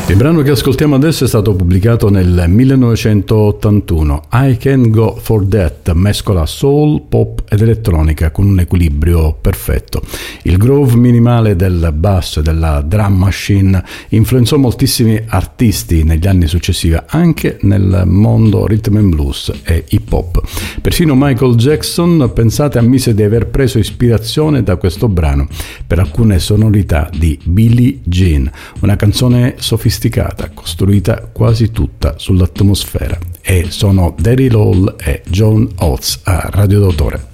Il brano che ascoltiamo adesso è stato pubblicato nel 1981. I Can Go For That mescola soul, pop ed elettronica con un equilibrio perfetto. Il groove minimale del basso e della drum machine influenzò moltissimi artisti negli anni successivi, anche nel mondo rhythm and blues e hip hop. Persino Michael Jackson, pensate, ammise di aver preso ispirazione da questo brano per alcune sonorità di Billie Jean, una canzone sofisticata, costruita quasi tutta sull'atmosfera. E sono Daryl Hall e John Oates a Radio d'Autore.